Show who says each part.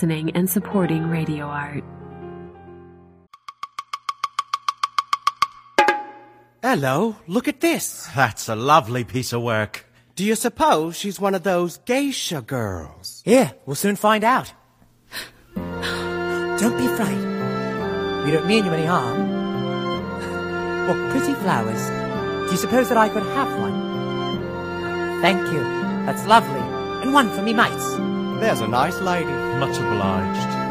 Speaker 1: listening and supporting Radio Art.
Speaker 2: Hello, look at this.
Speaker 3: That's a lovely piece of work.
Speaker 2: Do you suppose she's one of those geisha girls?
Speaker 4: Here, we'll soon find out. Don't be afraid. We don't mean you any harm. What pretty flowers. Do you suppose that I could have one? Thank you. That's lovely. And one for me mates.
Speaker 2: There's a nice lady.
Speaker 3: Much obliged.